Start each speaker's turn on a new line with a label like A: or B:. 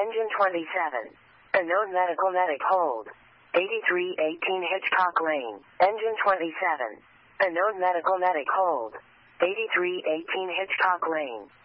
A: Engine 27. Unknown medical medic hold. 8318 Hitchcock Lane. Engine 27. Unknown medical medic hold. 8318 Hitchcock Lane.